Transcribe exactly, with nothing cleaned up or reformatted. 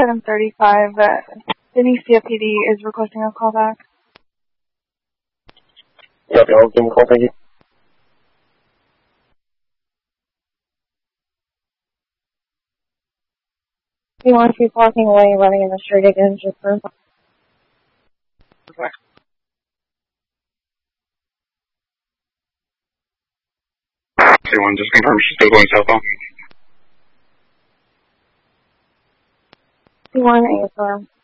seven thirty-five, uh, Denise C F P D is requesting a callback. Yep, I'll give him a call, thank you. You want to keep walking away and running in the street again, just for... Okay. two one, just confirm she's still going southbound. two one, A S R.